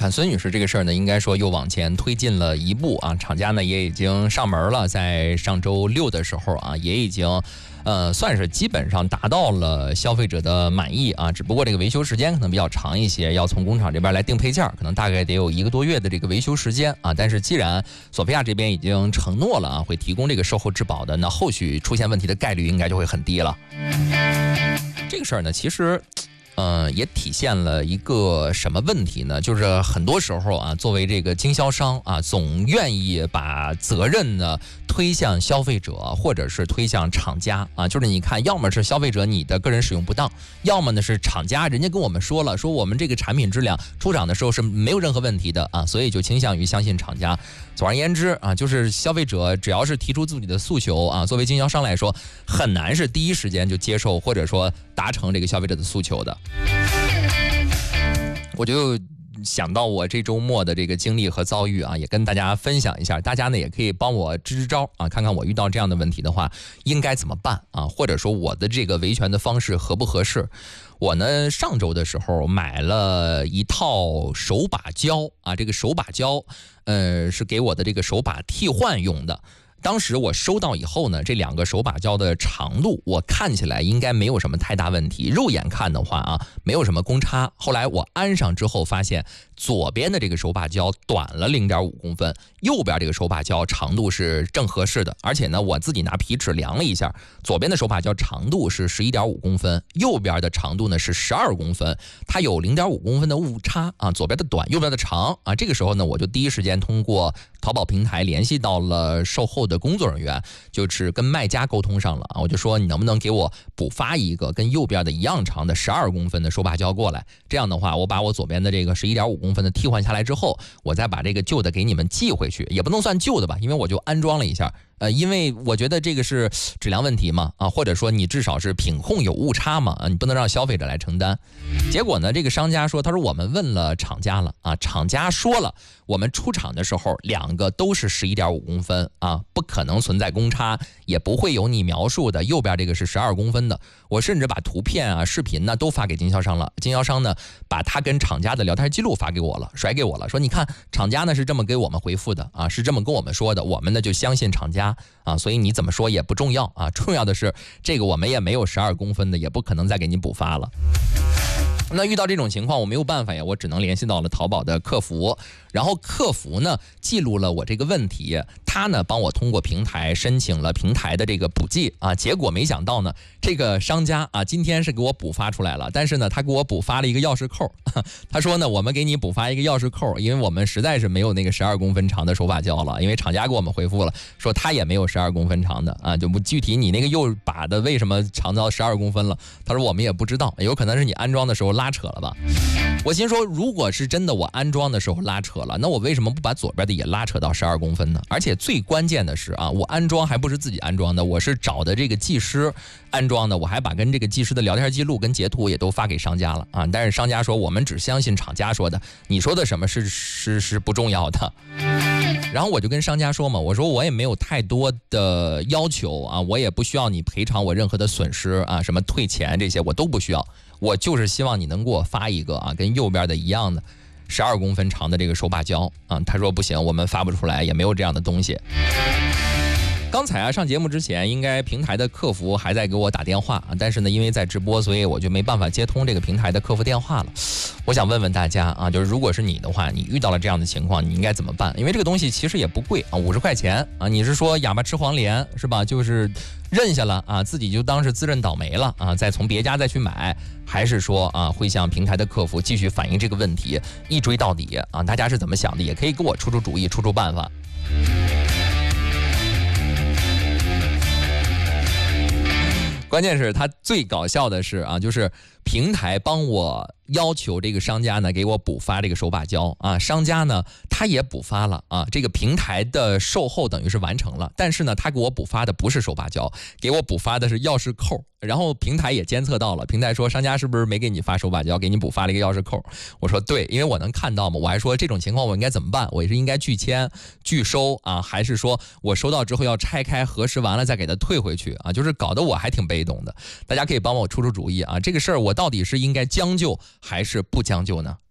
看孙女士这个事儿呢，应该说又往前推进了一步啊。厂家呢也已经上门了，在上周六的时候啊，也已经算是基本上达到了消费者的满意啊。只不过这个维修时间可能比较长一些，要从工厂这边来定配件，可能大概得有1个多月的这个维修时间啊。但是既然索菲亚这边已经承诺了啊，会提供这个售后质保的，那后续出现问题的概率应该就会很低了。这个事儿呢，其实也体现了一个什么问题呢？就是很多时候啊，作为这个经销商啊，总愿意把责任呢推向消费者，或者是推向厂家啊。就是你看，要么是消费者你的个人使用不当，要么呢是厂家人家跟我们说了，说我们这个产品质量出厂的时候是没有任何问题的啊，所以就倾向于相信厂家。总而言之啊，就是消费者只要是提出自己的诉求啊，作为经销商来说，很难是第一时间就接受或者说达成这个消费者的诉求的。我就想到我这周末的这个经历和遭遇啊，也跟大家分享一下，大家呢也可以帮我支招啊，看看我遇到这样的问题的话应该怎么办啊，或者说我的这个维权的方式合不合适。我呢上周的时候买了一套手把胶啊，这个手把胶是给我的这个手把替换用的。当时我收到以后呢，这2个手把胶的长度我看起来应该没有什么太大问题，肉眼看的话啊，没有什么公差。后来我安上之后发现，左边的这个手把胶短了0.5公分，右边这个手把胶长度是正合适的。而且呢，我自己拿皮尺量了一下，左边的手把胶长度是11.5公分，右边的长度呢是12公分，它有0.5公分的误差啊，左边的短，右边的长啊。这个时候呢，我就第一时间通过淘宝平台联系到了售后的工作人员，就是跟卖家沟通上了啊，我就说你能不能给我补发一个跟右边的一样长的12公分的手把胶过来，这样的话我把我左边的这个11.5公分的替换下来之后，我再把这个旧的给你们寄回去，也不能算旧的吧，因为我就安装了一下。因为我觉得这个是质量问题嘛，啊，或者说你至少是品控有误差嘛，啊，你不能让消费者来承担。结果呢，这个商家说，他说我们问了厂家了啊，厂家说了，我们出厂的时候2个都是11.5公分啊，不可能存在公差，也不会有你描述的右边这个是12公分的。我甚至把图片啊、视频呢都发给经销商了，经销商呢把他跟厂家的聊天记录发给我了，甩给我了，说你看厂家呢是这么给我们回复的啊，是这么跟我们说的，我们呢就相信厂家啊，所以你怎么说也不重要啊，重要的是这个我们也没有12公分的，也不可能再给你补发了。那遇到这种情况我没有办法呀，我只能联系到了淘宝的客服，然后客服呢记录了我这个问题，他呢帮我通过平台申请了平台的这个补寄啊，结果没想到呢，这个商家啊今天是给我补发出来了，但是呢他给我补发了一个钥匙扣，他说呢我们给你补发一个钥匙扣，因为我们实在是没有那个12公分长的手把胶了，因为厂家给我们回复了说他也没有12公分长的啊，就不具体你那个右把的为什么长到12公分了，他说我们也不知道，有可能是你安装的时候拉扯了吧。我心说如果是真的我安装的时候拉扯了，那我为什么不把左边的也拉扯到12公分呢？而且最关键的是啊，我安装还不是自己安装的，我是找的这个技师安装的，我还把跟这个技师的聊天记录跟截图也都发给商家了啊。但是商家说我们只相信厂家说的，你说的什么是不重要的。然后我就跟商家说嘛，我说我也没有太多的要求啊，我也不需要你赔偿我任何的损失啊，什么退钱这些我都不需要，我就是希望你能给我发一个啊跟右边的一样的12公分长的这个手把胶啊。他说不行，我们发不出来，也没有这样的东西。刚才啊上节目之前，应该平台的客服还在给我打电话，但是呢因为在直播，所以我就没办法接通这个平台的客服电话了。我想问问大家啊，就是如果是你的话，你遇到了这样的情况，你应该怎么办？因为这个东西其实也不贵啊，50块钱啊。你是说哑巴吃黄连是吧？就是认下了啊，自己就当是自认倒霉了啊，再从别家再去买，还是说啊会向平台的客服继续反映这个问题，一追到底啊？大家是怎么想的？也可以给我出出主意，出出办法。关键是他最搞笑的是啊，就是平台帮我要求这个商家呢给我补发这个手把胶啊，商家呢他也补发了啊，这个平台的售后等于是完成了，但是呢他给我补发的不是手把胶，给我补发的是钥匙扣，然后平台也监测到了，平台说商家是不是没给你发手把胶，给你补发了一个钥匙扣。我说对，因为我能看到嘛，我还说这种情况我应该怎么办，我也是应该拒签拒收啊，还是说我收到之后要拆开核实完了再给他退回去啊，就是搞得我还挺被动的。大家可以帮我出出主意啊，这个事儿我到底是应该将就还是不将就呢？